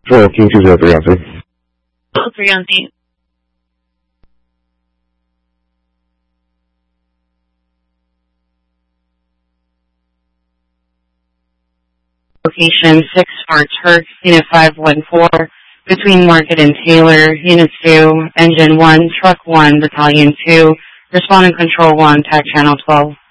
Control, King 203 on 3. 3 on 3. Location 6 for Turk, Unit 514, between Market and Taylor, Unit 2, Engine 1, Truck 1, Battalion 2, Responding Control 1, TAC Channel 12.